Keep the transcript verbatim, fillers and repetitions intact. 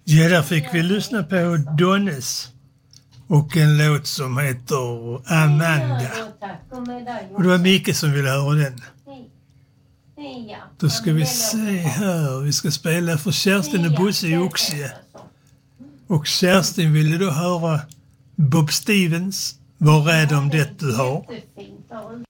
Ja, där fick vi lyssna på Donnes och en låt som heter Amanda. Och det var Micke som ville höra den. Då ska vi se här. Vi ska spela för Kerstin och Bosse i Oxie. Och Kerstin ville då höra Bob Stevens, Var rädd om det du har.